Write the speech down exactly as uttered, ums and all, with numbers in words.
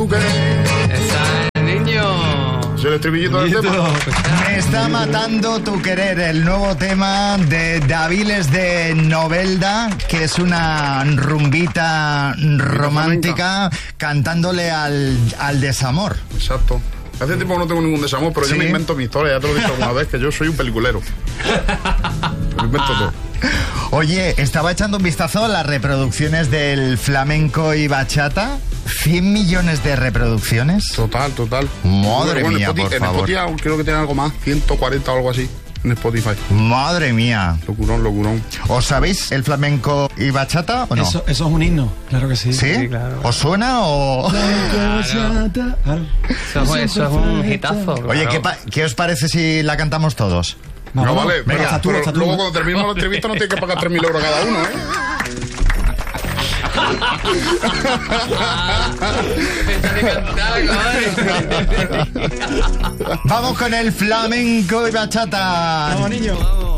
Esa, niño. Es el estribillito del tema. Me está matando tu querer, el nuevo tema de Daviles de Novelda, que es una rumbita romántica cantándole al, al desamor. Exacto. Hace tiempo que no tengo ningún desamor, pero ¿Sí? yo me invento mi historia. Ya te lo he dicho alguna vez, que yo soy un peliculero. Me invento todo. Oye, estaba echando un vistazo a las reproducciones del flamenco y bachata. ¿cien millones de reproducciones? Total, total. Madre bueno, mía, Spotify, por en favor. Spotify creo que tiene algo más, ciento cuarenta o algo así, en Spotify. Madre mía. Locurón, locurón. ¿Os sabéis el flamenco y bachata o no? Eso, eso es un himno, claro que sí. ¿Sí? Sí, claro. ¿Os suena o...? Claro. Claro. Eso, es- eso es un hitazo. Oye, claro. ¿qué, pa- ¿qué os parece si la cantamos todos? No, Vamos, vale, venga, pero, hasta tú, pero hasta tú. luego cuando terminemos la entrevista no tienes que pagar tres mil euros cada uno, ¿eh? Vamos con el flamenco y bachata. Vamos, niño.